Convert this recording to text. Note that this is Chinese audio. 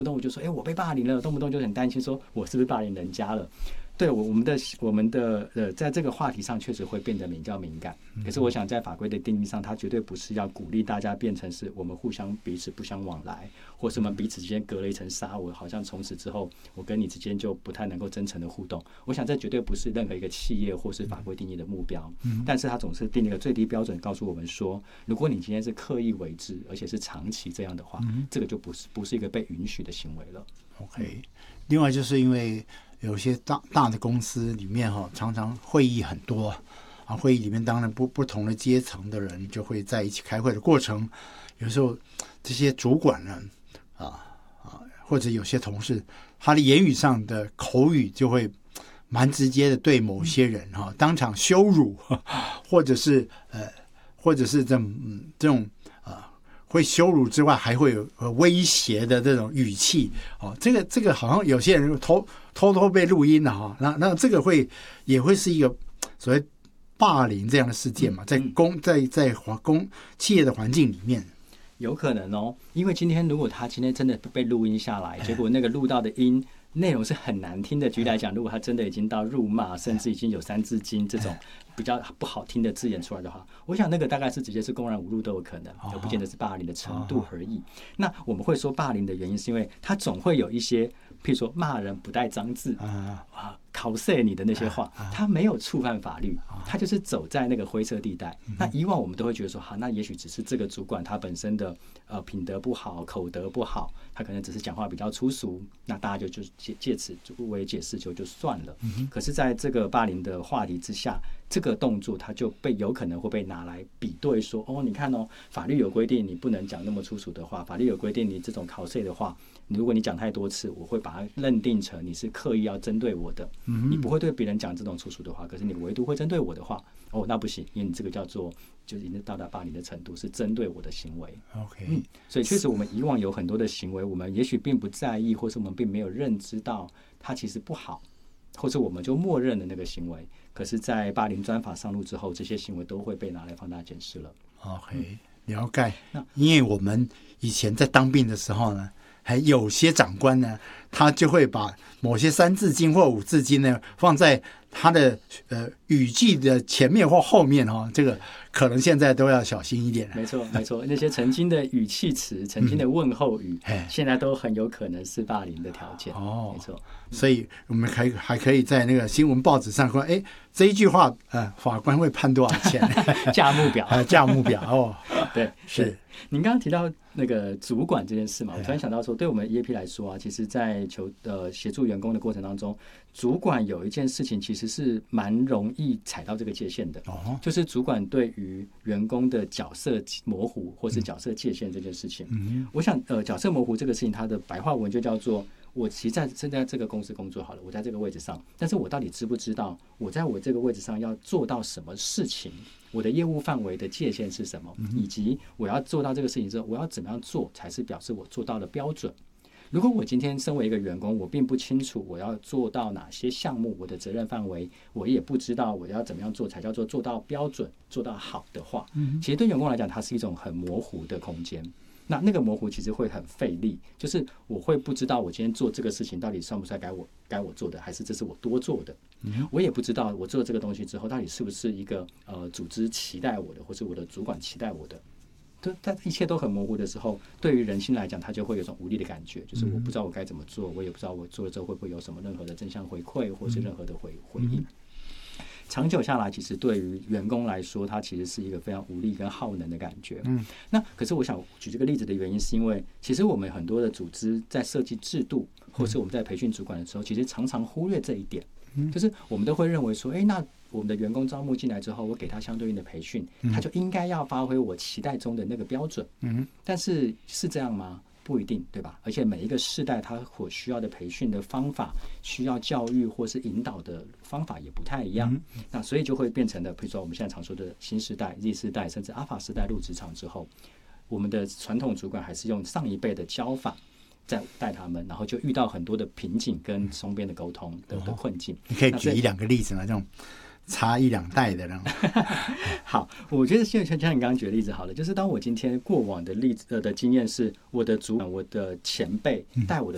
动我就说，我被霸凌了，动不动就很担心说我是不是霸凌人家了。对我们的在这个话题上确实会变得比较敏感。可是我想在法规的定义上，它绝对不是要鼓励大家变成是我们互相彼此不相往来，或是我们彼此之间隔了一层纱，我好像从此之后我跟你之间就不太能够真诚的互动。我想这绝对不是任何一个企业或是法规定义的目标。但是它总是定一个最低标准，告诉我们说，如果你今天是刻意为之，而且是长期这样的话，这个就不是一个被允许的行为了。 OK， 另外就是因为有些大的公司里面常常会议很多啊，会议里面当然不同的阶层的人就会在一起开会的过程，有时候这些主管呢或者有些同事，他的言语上的口语就会蛮直接的对某些人当场羞辱，或者是这种会羞辱之外，还会有威胁的这种语气这个好像有些人偷偷被录音了那这个也会是一个所谓霸凌这样的事件嘛，在企业的环境里面。 有可能因为今天如果他今天真的被录音下来，结果那个录到的音内容是很难听的，举例来讲，如果他真的已经到辱骂，甚至已经有三字经这种比较不好听的字眼出来的话，我想那个大概是直接是公然侮辱都有可能，而不见得是霸凌的程度而已。那我们会说霸凌的原因是因为他总会有一些，譬如说骂人不带脏字考试你的那些话，他没有触犯法律，他就是走在那个灰色地带。那以往我们都会觉得说，那也许只是这个主管他本身的品德不好，口德不好，他可能只是讲话比较粗俗，那大家就借此误为解释就算了。可是在这个霸凌的话题之下，这个动作它就有可能会被拿来比对说，你看法律有规定你不能讲那么粗俗的话，法律有规定你这种考试的话，如果你讲太多次，我会把它认定成你是刻意要针对我的。你不会对别人讲这种粗俗的话，可是你唯独会针对我的话，那不行，因为你这个叫做就是已经到达霸凌的程度，是针对我的行为。 OK， 所以确实我们以往有很多的行为，我们也许并不在意，或是我们并没有认知到它其实不好，或是我们就默认了那个行为。可是，在霸凌专法上路之后，这些行为都会被拿来放大检视了。 OK， 了解。因为我们以前在当兵的时候呢，还有些长官呢，他就会把某些三字经或五字经呢放在他的语句的前面或后面这个可能现在都要小心一点。 没错，那些曾经的语气词、曾经的问候语，现在都很有可能是霸凌的条件。没错。 所以我们还可以在那个新闻报纸上说，这一句话法官会判多少钱？ 价目表价目表对， 是。 您刚刚提到那个主管这件事嘛，我突然想到说，对我们 EAP 来说其实在协助员工的过程当中，主管有一件事情其实是蛮容易踩到这个界限的，就是主管对于员工的角色模糊或是角色界限这件事情。我想角色模糊这个事情，它的白话文就叫做，我其实在这个公司工作好了，我在这个位置上，但是我到底知不知道我在我这个位置上要做到什么事情，我的业务范围的界限是什么，以及我要做到这个事情之后，我要怎么样做才是表示我做到了标准。如果我今天身为一个员工，我并不清楚我要做到哪些项目，我的责任范围，我也不知道我要怎么样做才叫做做到标准、做到好的话，其实对员工来讲，它是一种很模糊的空间。那个模糊其实会很费力，就是我会不知道我今天做这个事情到底算不算该我做的，还是这是我多做的。我也不知道我做这个东西之后到底是不是一个组织期待我的，或是我的主管期待我的。但一切都很模糊的时候，对于人心来讲，他就会有一种无力的感觉，就是我不知道我该怎么做，我也不知道我做了之后会不会有什么任何的正向回馈，或是任何的回应。长久下来，其实对于员工来说，他其实是一个非常无力跟耗能的感觉。那可是我想举这个例子的原因，是因为其实我们很多的组织在设计制度，或是我们在培训主管的时候，其实常常忽略这一点，就是我们都会认为说，那我们的员工招募进来之后，我给他相对应的培训，他就应该要发挥我期待中的那个标准。但是这样吗？不一定，对吧？而且每一个世代他所需要的培训的方法，需要教育或是引导的方法也不太一样。那所以就会变成了，比如说我们现在常说的新世代、Z 世代，甚至 Alpha 世代入职场之后，我们的传统主管还是用上一辈的教法在带他们，然后就遇到很多的瓶颈跟双边的沟通的困境。 你可以举一两个例子吗？这种差一两代的那种。 好，我觉得像你刚刚举的例子好了，就是当我今天过往的例子的经验是，我的主管、我的前辈带我的